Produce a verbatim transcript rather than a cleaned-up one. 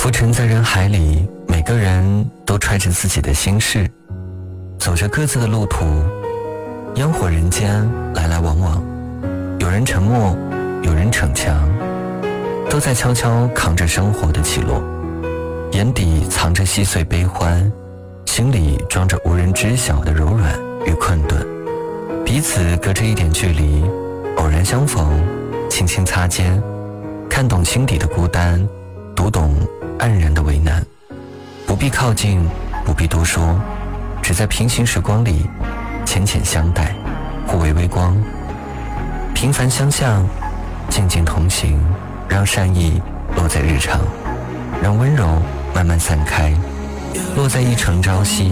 浮沉在人海里，每个人都揣着自己的心事，走着各自的路途。烟火人间来来往往，有人沉默，有人逞强，都在悄悄扛着生活的起落，眼底藏着细碎悲欢，心里装着无人知晓的柔软与困顿。彼此隔着一点距离，偶然相逢，轻轻擦肩，看懂心底的孤单，读懂黯然的为难。不必靠近，不必多说，只在平行时光里浅浅相待，互为微光。平凡相向，静静同行，让善意落在日常，让温柔慢慢散开，落在一城朝夕。